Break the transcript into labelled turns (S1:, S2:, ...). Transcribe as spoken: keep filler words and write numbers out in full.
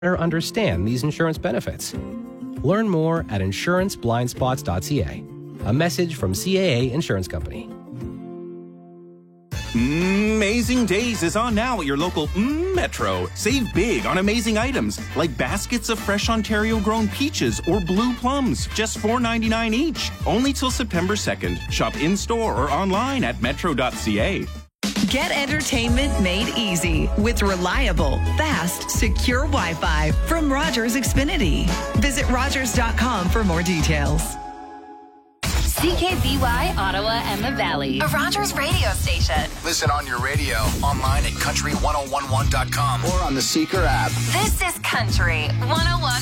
S1: better understand these insurance benefits. Learn more at insurance blind spots dot c a. A message from C A A Insurance Company.
S2: Amazing Days is on now at your local mm, Metro. Save big on amazing items like baskets of fresh Ontario-grown peaches or blue plums, just four ninety-nine each. Only till September second. Shop in-store or online at metro dot c a.
S3: Get entertainment made easy with reliable, fast, secure Wi-Fi from Rogers Xfinity. Visit rogers dot com for more details.
S4: C K B Y, Ottawa and the Valley. A Rogers radio station.
S5: Listen on your radio, online at country ten eleven dot com or on the Seeker app.
S4: This is Country one oh one.